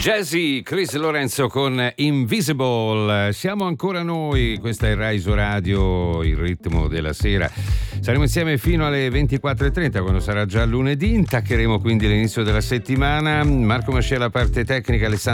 Jazzy, Chris Lorenzo con Invisible. Siamo ancora noi, questa è Rai Iso Radio, il ritmo della sera. Saremo insieme fino alle 24:30, quando sarà già lunedì. Intaccheremo quindi l'inizio della settimana. Marco Mascia alla parte tecnica, Alessandro